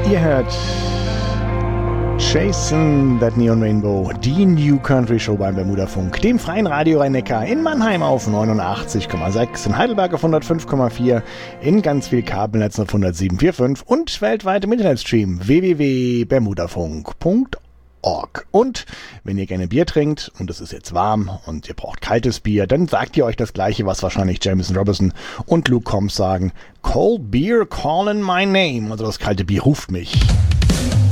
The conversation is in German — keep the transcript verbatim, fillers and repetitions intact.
Ihr hört Chasing That Neon Rainbow, die New Country Show beim Bermuda-Funk, dem freien Radio Rhein-Neckar in Mannheim auf neunundachtzig Komma sechs, in Heidelberg auf hundertfünf Komma vier, in ganz viel Kabelnetzen auf hundertsieben Komma fünf und weltweit im Internetstream w w w punkt bermudafunk punkt org. Und wenn ihr gerne Bier trinkt und es ist jetzt warm und ihr braucht kaltes Bier, dann sagt ihr euch das Gleiche, was wahrscheinlich Jameson Robinson und Luke Combs sagen: Cold Beer calling my name. Also das kalte Bier ruft mich.